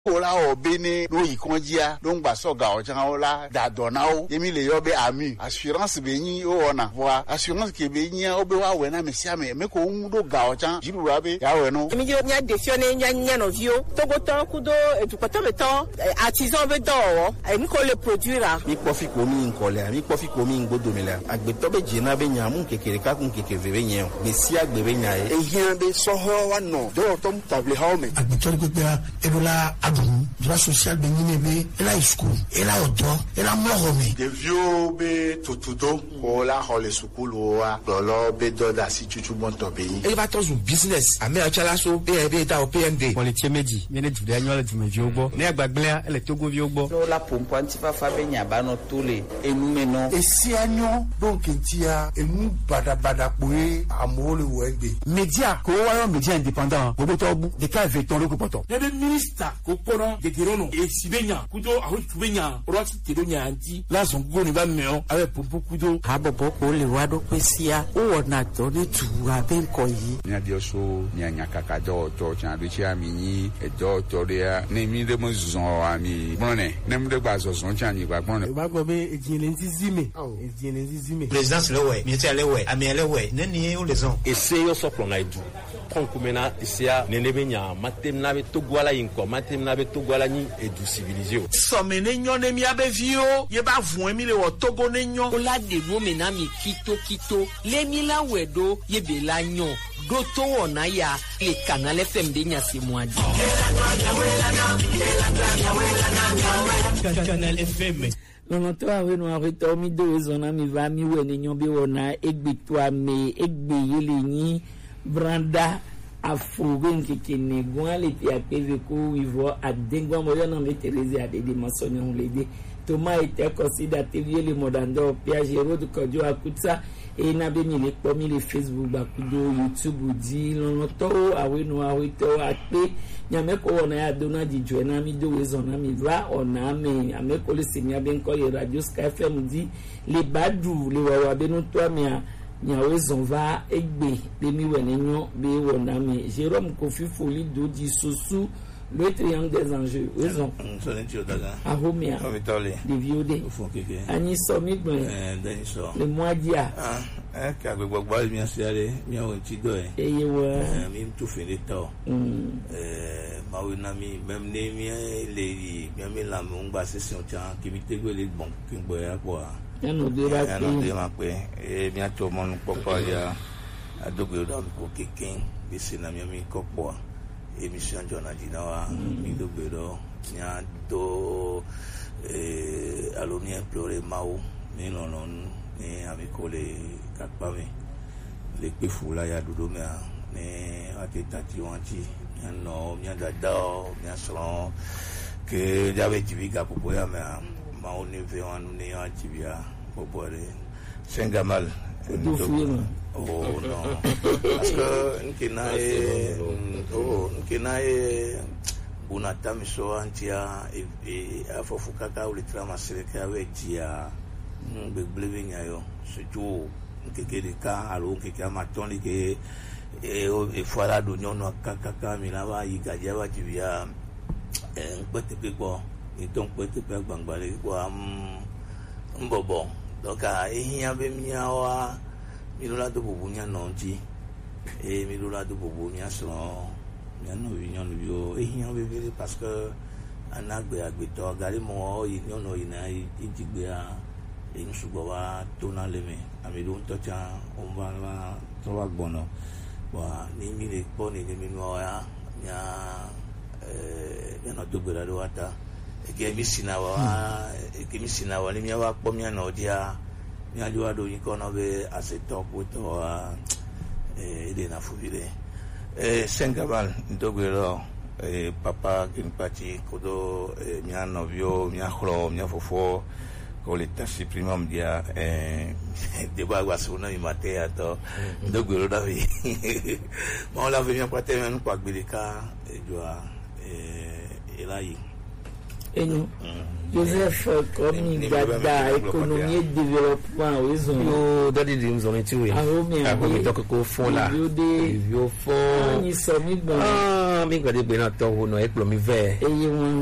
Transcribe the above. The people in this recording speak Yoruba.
Ola obene no ikonjia don gba soga ojan ola da donao yemi le yobe ami assurance be yin o ona wa assurance ke be yin obe wa we na mesia me ko do ga ojan jiru wa be ya we no emi yo nya defio nya no vio togo ton kudo etukoto beton artisan be do emi ko le produire mi kofi ko mi nkole mi kofi ko mi ngodo mele agbeto be jina be nya mu kekere ka kun kekere be yen be si agbe be nya e yen be so ho wa no do to table how me agbeto ko pe ebola droit social be ni be ela school ela odo ela mohome de vieux be tutudo ko la hole school wa dolo be do da si chuchu bon to be e ba to business ame achala so be ta o PMD politie meji me ne du annual du meji ogbo ne agbagble ele togo vi ogbo so la pompo antifa fa be nya ba no tole enu me no esi anyo donc ntia enu bada poe amole wo egbe media ko wa media indépendant gogo to bu de ka veton lo ko poto le ministre ko pono de girono esibenya kudo aho tubenya roti tedonya anti la zongo ni ba meo ave pompo kudo abobo ko le wa do pesia o na to ni tu aben ko yi nya dio so nya kaka do to chan do chi ami ni e do to dia ne mi de mo zon ami bonne ne mo de gba zon chan ni gba bonne ba go be ejinle nzime présidence le we ministère le we ami le we ne ni o les on essayer yo soplo na edu konkumena isia nenebenya matemna be togwala yinko matemna be togwala ni edu civilisé so menenyo ne mi abevio ye ba vun mi le wo togo nenyo ola de no menami kito le mi la wedo ye be la nyo do to wona ya le canal FM de nya se moadi Canal FM non to awe no awe to mi do zona mi va mi we nenyo be wona egbe to ame egbe yele ni branda afugen kikene gwale ti apeve ko wivo adengwa moyo na metereze adede masonyo lede toma ite consider tv le modando piage road kojo akutsa e na be mi le po mi le Facebook ba kudo YouTube di lono to awe no awe to ape nyame ko wona ya dona jijo na mi do wezona mi va ona me ame ko le semia ben ko le radio Sky FM di le badu le wawa benu to amia nyawe zonva egbe demi wenenyo be wonami Jérôme Kofi Foli do di sosu le triangle des enjeux raison ahomia de viode ani somi gbe le moadia ka gbogbo mi asiare mi o ti do eye wa mi tu fele to mawina mi même ne mi le mi la mo ngba session chan ki mi tegbe le bon ki ngbo ya kwa no de ma pe mi ato mo nu popo ya adogbe do ko keken bi sina mi ko po émission jona dinawa mi dogbe do nya do alomi implore mawo mi non ni ami ko le kakpa mi le pe fula ya dudo me ni ateta ti won ti no mi dada mi asron que j'avais dit ga popo ya ma on ne veut on ne a tibia popore sengamal oh non parce que nkinae unata miso antia e afofuka ka ulitra masirika wetia beblebe nyayo surtout nkekele ka alo nkeke matoni ke e fara do nyono kaka milaba yigaja wa tibia nkpete pegbo iton pete pe gbangbare kwa mbobo donc ehia be miawa milula do bubunya nonji milula do bubunya so nyano vinyono yo ehia be vele parce que anagbe agbeto gari mo yinyono ina ijigbe a ensugo wa tona leme amido ntocha omba wa to wa gbono wa ni mi le po ni mi no ya no dogbera do ata ke mi sina wa ni mi wa po mi na odia mi ajo do yin kono be aseto poto ide na fubire Sengamal dogbero papa kinpati kodo mi anovio mi ahro mi afofo ko le tasi primum dia de bagua suna mi matea to dogbero davi ma la venia pate men kwa gbilika joa elai enu Joseph comme gada économie et développement raison yo dadi di mzoni ti we mi donc ko fond là yo fond ni so mi bon mi gbade gbe na to wo no e plo mi ve